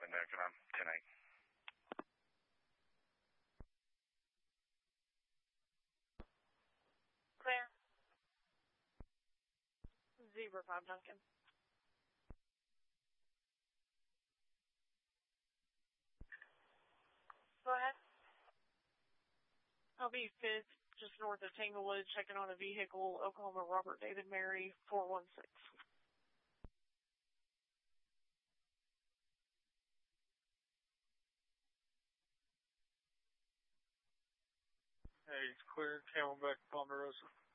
Nick, and I'm 10-8. Clear. 05 Duncan. Go ahead. I'll be 5th, just north of Tanglewood, checking on a vehicle, Oklahoma Robert David Mary, 416. Hey, it's clear. Camelback, Ponderosa.